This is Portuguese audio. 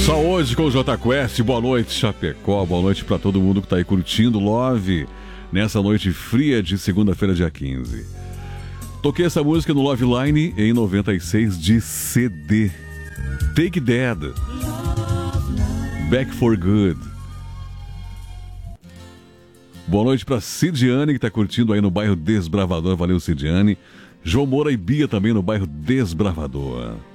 Só hoje com o J Quest. Boa noite, Chapecó. Boa noite pra todo mundo que tá aí curtindo Love nessa noite fria de segunda-feira, dia 15. Toquei essa música no Love Line em 96 de CD. Take That, Back for Good. Boa noite pra Cidiane, que tá curtindo aí no bairro Desbravador. Valeu, Cidiane. João Moura e Bia também no bairro Desbravador.